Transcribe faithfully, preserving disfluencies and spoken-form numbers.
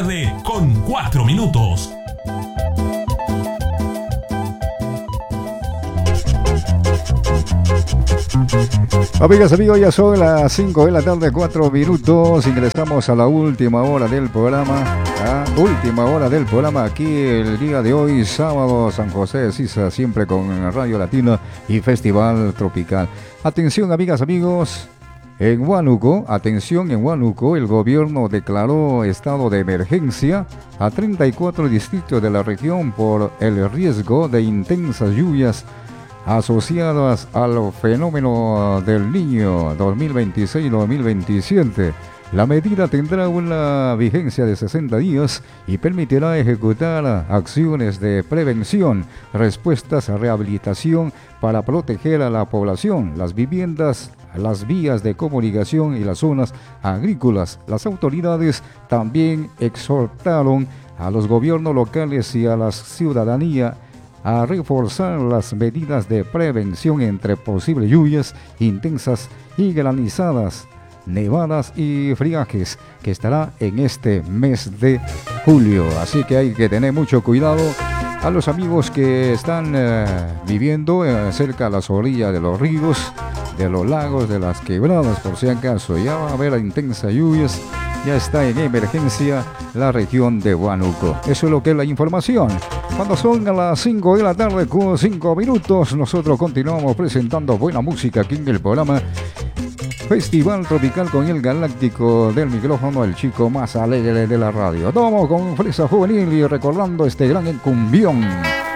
tarde con cuatro minutos. Amigas, amigos, ya son las cinco de la tarde, cuatro minutos. Ingresamos a la última hora del programa. La última hora del programa aquí el día de hoy, sábado, San José de Sisa, siempre con Radio Latina y Festival Tropical. Atención, amigas, amigos. En Huánuco, atención, en Huánuco, el gobierno declaró estado de emergencia a treinta y cuatro distritos de la región por el riesgo de intensas lluvias asociadas al fenómeno del Niño dos mil veintiséis dos mil veintisiete. La medida tendrá una vigencia de sesenta días y permitirá ejecutar acciones de prevención, respuestas a rehabilitación para proteger a la población, las viviendas, las vías de comunicación y las zonas agrícolas. Las autoridades también exhortaron a los gobiernos locales y a la ciudadanía a reforzar las medidas de prevención entre posibles lluvias intensas y granizadas, nevadas y friajes que estará en este mes de julio. Así que hay que tener mucho cuidado. A los amigos que están eh, viviendo eh, cerca a las orillas de los ríos, de los lagos, de las quebradas, por si acaso ya va a haber intensas lluvias. Ya está en emergencia la región de Huánuco. Eso es lo que es la información. Cuando son a las cinco de la tarde con cinco minutos, nosotros continuamos presentando buena música aquí en el programa Festival Tropical con el galáctico del micrófono, el chico más alegre de la radio. Vamos con Fresa Juvenil y recordando este gran cumbión.